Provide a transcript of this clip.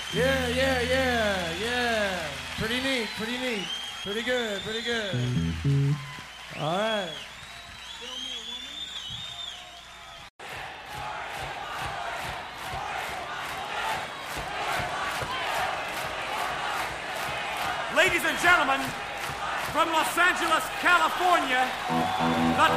Yeah, yeah, yeah, yeah. Pretty neat, pretty neat. Pretty good, pretty good. All right. Ladies and gentlemen, from Los Angeles, California, the